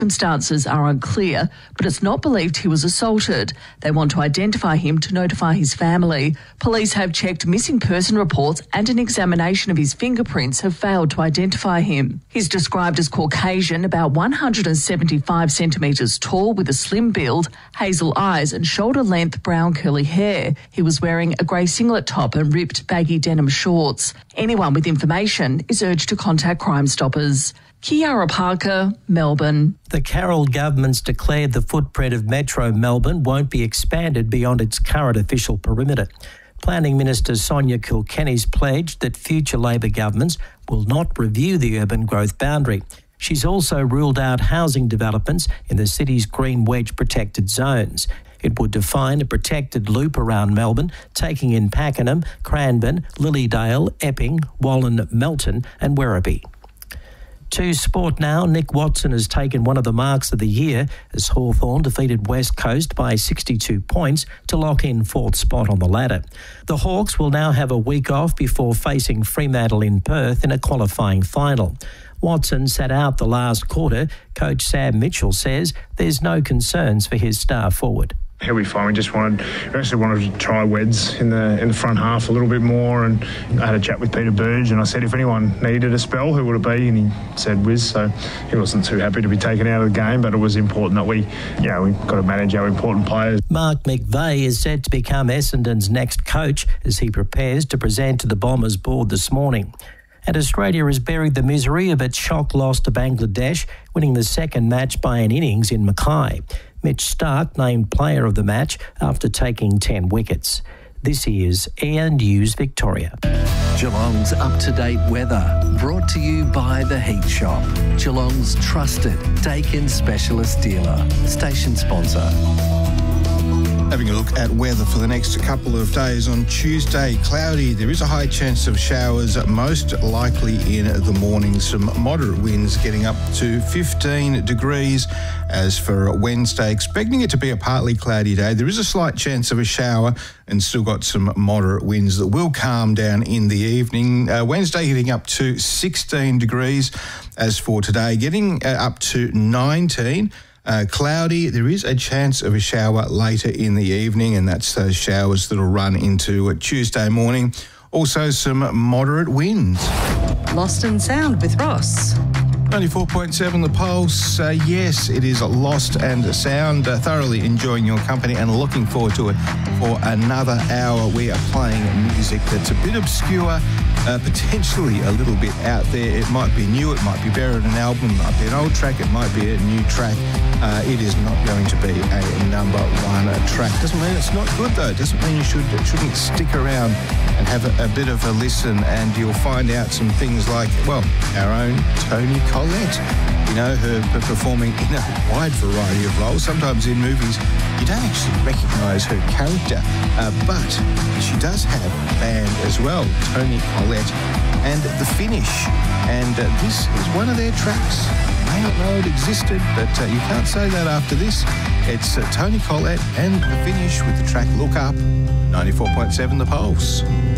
Circumstances are unclear, but it's not believed he was assaulted. They want to identify him to notify his family. Police have checked missing person reports and an examination of his fingerprints have failed to identify him. He's described as Caucasian, about 175 centimetres tall with a slim build, hazel eyes and shoulder-length brown curly hair. He was wearing a grey singlet top and ripped baggy denim shorts. Anyone with information is urged to contact Crime Stoppers. Kiara Parker, Melbourne. The Carroll government's declared the footprint of Metro Melbourne won't be expanded beyond its current official perimeter. Planning Minister Sonia Kilkenny's pledged that future Labor governments will not review the urban growth boundary. She's also ruled out housing developments in the city's green wedge protected zones. It would define a protected loop around Melbourne, taking in Pakenham, Cranbourne, Lilydale, Epping, Wallen, Melton and Werribee. To sport now, Nick Watson has taken one of the marks of the year as Hawthorn defeated West Coast by 62 points to lock in fourth spot on the ladder. The Hawks will now have a week off before facing Fremantle in Perth in a qualifying final. Watson sat out the last quarter. Coach Sam Mitchell says there's no concerns for his star forward. He'll be fine. We actually wanted to try Weds in the front half a little bit more, and I had a chat with Peter Burge and I said if anyone needed a spell, who would it be? And he said Wiz, so he wasn't too happy to be taken out of the game, but it was important that we've got to manage our important players. Mark McVeigh is set to become Essendon's next coach as he prepares to present to the Bombers board this morning. And Australia has buried the misery of its shock loss to Bangladesh, winning the second match by an innings in Mackay. Mitch Stark named player of the match after taking 10 wickets. This is Air News Victoria. Geelong's up-to-date weather, brought to you by The Heat Shop, Geelong's trusted Dakin specialist dealer. Station sponsor. Having a look at weather for the next couple of days. On Tuesday, cloudy. There is a high chance of showers, most likely in the morning. Some moderate winds getting up to 15 degrees. As for Wednesday, expecting it to be a partly cloudy day. There is a slight chance of a shower and still got some moderate winds that will calm down in the evening. Wednesday getting up to 16 degrees. As for today, getting up to 19. Cloudy. There is a chance of a shower later in the evening, and that's those showers that'll run into Tuesday morning. Also some moderate winds. Lost and Sound with Ross. 94.7 The Pulse. Yes, it is Lost and Sound. Thoroughly enjoying your company and looking forward to it for another hour. We are playing music that's a bit obscure, potentially a little bit out there. It might be new, it might be buried in an album, it might be an old track, it might be a new track. It is not going to be a number one track. Doesn't mean it's not good though. Doesn't mean you shouldn't stick around and have a bit of a listen, and you'll find out some things like, well, our own Toni Collette. You know, her performing in a wide variety of roles. Sometimes in movies you don't actually recognise her character, but she does have a band as well, Toni Collette and The Finish. And this is one of their tracks. May not know it existed, but you can't say that after this. It's Toni Collette and The Finish with the track Look Up. 94.7 The Pulse.